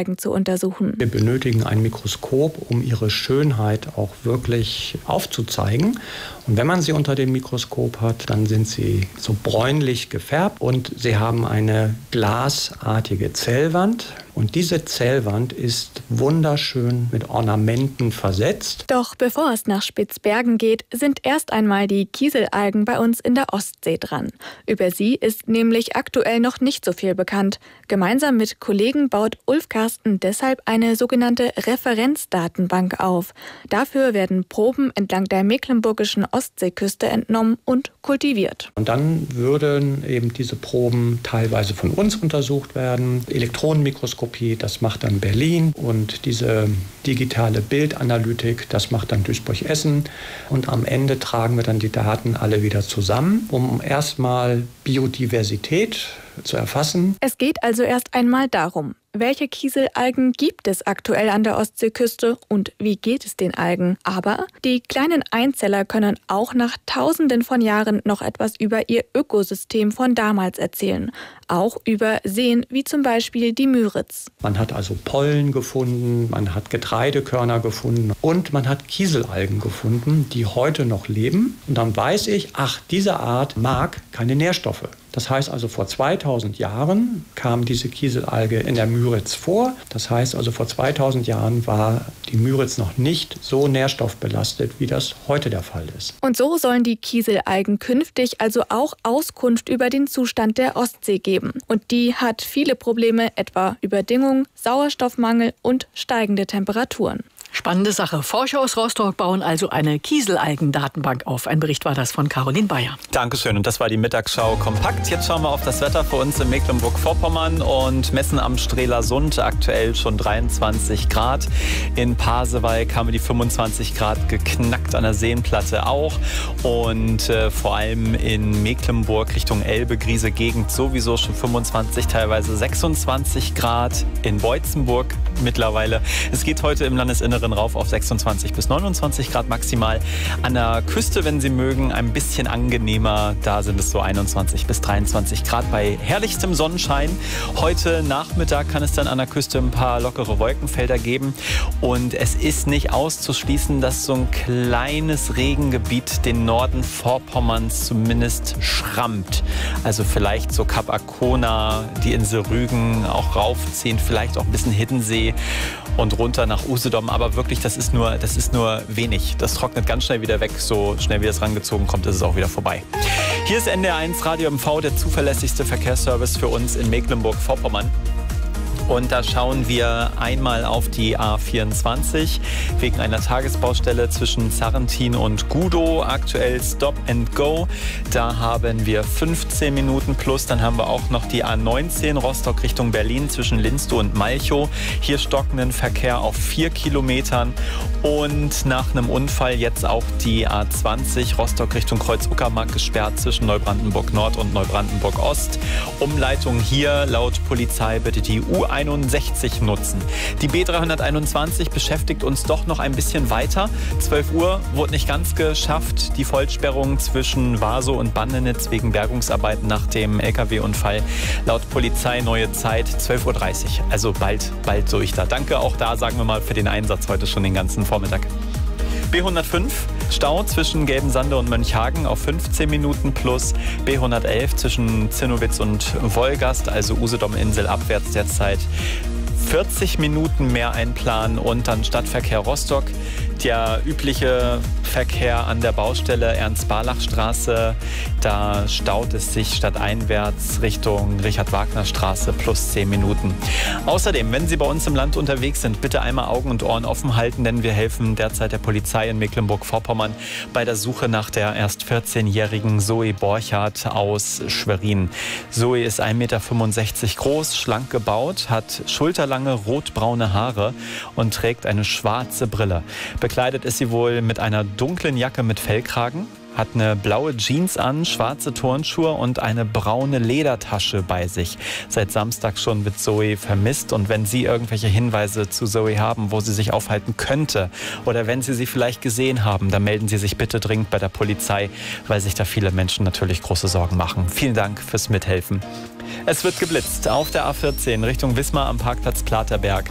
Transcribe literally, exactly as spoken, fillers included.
Kieselalgen zu untersuchen. Wir benötigen ein Mikroskop, um ihre Schönheit auch wirklich aufzuzeigen. Und wenn man sie unter dem Mikroskop hat, dann sind sie so bräunlich gefärbt und sie haben eine glasartige Zellwand. Und diese Zellwand ist wunderschön mit Ornamenten versetzt. Doch bevor es nach Spitzbergen geht, sind erst einmal die Kieselalgen bei uns in der Ostsee dran. Über sie ist nämlich aktuell noch nicht so viel bekannt. Gemeinsam mit Kollegen baut Ulf Karsten deshalb eine sogenannte Referenzdatenbank auf. Dafür werden Proben entlang der mecklenburgischen Ostseeküste entnommen und kultiviert. Und dann würden eben diese Proben teilweise von uns untersucht werden. Elektronenmikroskopie, das macht dann Berlin. Und diese digitale Bildanalytik, das macht dann Duisburg-Essen. Und am Ende tragen wir dann die Daten alle wieder zusammen, um erstmal Biodiversität zu erfassen. Es geht also erst einmal darum, welche Kieselalgen gibt es aktuell an der Ostseeküste und wie geht es den Algen? Aber die kleinen Einzeller können auch nach Tausenden von Jahren noch etwas über ihr Ökosystem von damals erzählen. Auch über Seen wie zum Beispiel die Müritz. Man hat also Pollen gefunden, man hat Getreidekörner gefunden und man hat Kieselalgen gefunden, die heute noch leben. Und dann weiß ich, ach, diese Art mag keine Nährstoffe. Das heißt also, vor zweitausend Jahren kam diese Kieselalge in der Müritz vor. Das heißt also, vor zweitausend Jahren war die Müritz noch nicht so nährstoffbelastet, wie das heute der Fall ist. Und so sollen die Kieselalgen künftig also auch Auskunft über den Zustand der Ostsee geben. Und die hat viele Probleme, etwa Überdüngung, Sauerstoffmangel und steigende Temperaturen. Spannende Sache. Forscher aus Rostock bauen also eine Kieselalgen-Datenbank auf. Ein Bericht war das von Caroline Bayer. Dankeschön. Und das war die Mittagsschau kompakt. Jetzt schauen wir auf das Wetter für uns in Mecklenburg-Vorpommern und messen am Strelasund aktuell schon dreiundzwanzig Grad. In Pasewalk haben wir die fünfundzwanzig Grad geknackt, an der Seenplatte auch. Und äh, vor allem in Mecklenburg Richtung Elbe, Griese Gegend sowieso schon fünfundzwanzig, teilweise sechsundzwanzig Grad. In Boitzenburg mittlerweile. Es geht heute im Landesinneren rauf auf sechsundzwanzig bis neunundzwanzig Grad maximal. An der Küste, wenn Sie mögen, ein bisschen angenehmer. Da sind es so einundzwanzig bis dreiundzwanzig Grad bei herrlichstem Sonnenschein. Heute Nachmittag kann es dann an der Küste ein paar lockere Wolkenfelder geben. Und es ist nicht auszuschließen, dass so ein kleines Regengebiet den Norden Vorpommerns zumindest schrammt. Also vielleicht so Kap Arkona, die Insel Rügen auch raufziehen, vielleicht auch ein bisschen Hiddensee und runter nach Usedom. Aber wirklich, das ist nur, das ist nur wenig. Das trocknet ganz schnell wieder weg. So schnell wie das rangezogen kommt, ist es auch wieder vorbei. Hier ist N D R eins Radio M V, der zuverlässigste Verkehrsservice für uns in Mecklenburg-Vorpommern. Und da schauen wir einmal auf die A vierundzwanzig wegen einer Tagesbaustelle zwischen Sarrentin und Gudow. Aktuell Stop and Go. Da haben wir fünfzehn Minuten plus. Dann haben wir auch noch die A neunzehn Rostock Richtung Berlin zwischen Linstow und Malchow. Hier stockenden Verkehr auf vier Kilometern. Und nach einem Unfall jetzt auch die A zwanzig Rostock Richtung Kreuz-Uckermark gesperrt zwischen Neubrandenburg Nord und Neubrandenburg Ost. Umleitung hier laut Polizei bitte die U einundsechzig nutzen. Die B dreihunderteinundzwanzig beschäftigt uns doch noch ein bisschen weiter. zwölf Uhr wurde nicht ganz geschafft. Die Vollsperrung zwischen Warsow und Bandenitz wegen Bergungsarbeiten nach dem L K W-Unfall. Laut Polizei neue Zeit zwölf Uhr dreißig. Also bald, bald durch da. Danke auch da, sagen wir mal, für den Einsatz heute schon den ganzen Vormittag. B hundertfünf, Stau zwischen Gelbensande und Mönchhagen auf fünfzehn Minuten plus. B hundertelf zwischen Zinnowitz und Wolgast, also Usedom-Insel abwärts derzeit vierzig Minuten mehr einplanen. Und dann Stadtverkehr Rostock. Der übliche Verkehr an der Baustelle Ernst-Barlach-Straße, da staut es sich stadteinwärts Richtung Richard-Wagner-Straße plus zehn Minuten. Außerdem, wenn Sie bei uns im Land unterwegs sind, bitte einmal Augen und Ohren offen halten, denn wir helfen derzeit der Polizei in Mecklenburg-Vorpommern bei der Suche nach der erst vierzehnjährigen Zoe Borchardt aus Schwerin. Zoe ist ein Meter fünfundsechzig groß, schlank gebaut, hat schulterlange rotbraune Haare und trägt eine schwarze Brille. Bekleidet ist sie wohl mit einer dunklen Jacke mit Fellkragen, hat eine blaue Jeans an, schwarze Turnschuhe und eine braune Ledertasche bei sich. Seit Samstag schon wird Zoe vermisst. Und wenn Sie irgendwelche Hinweise zu Zoe haben, wo sie sich aufhalten könnte, oder wenn Sie sie vielleicht gesehen haben, dann melden Sie sich bitte dringend bei der Polizei, weil sich da viele Menschen natürlich große Sorgen machen. Vielen Dank fürs Mithelfen. Es wird geblitzt auf der A vierzehn Richtung Wismar am Parkplatz Klaterberg.